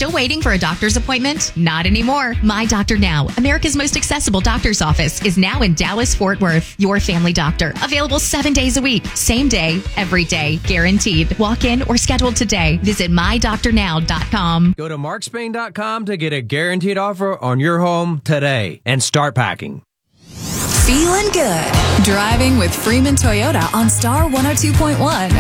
Still waiting for a doctor's appointment? Not anymore. My Doctor Now, America's most accessible doctor's office, is now in Dallas, Fort Worth. Your family doctor. Available 7 days a week. Same day, every day. Guaranteed. Walk in or schedule today. Visit mydoctornow.com. Go to markspain.com to get a guaranteed offer on your home today and start packing. Feeling good. Driving with Freeman Toyota on Star 102.1.